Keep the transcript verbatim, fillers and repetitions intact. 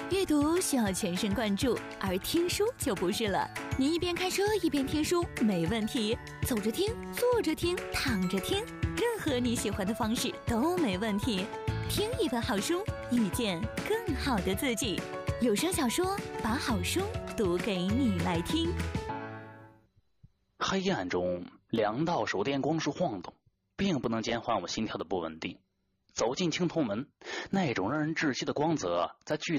阅读需要全神贯注，而听书就不是了。你一边开车一边听书没问题，走着听、坐着听、躺着听，任何你喜欢的方式都没问题。听一本好书，遇见更好的自己。有声小说，把好书读给你来听。 黑暗中，两道手电光束晃动，并不能减缓我心跳的不稳定。走进青铜门，那种让人窒息的光泽在巨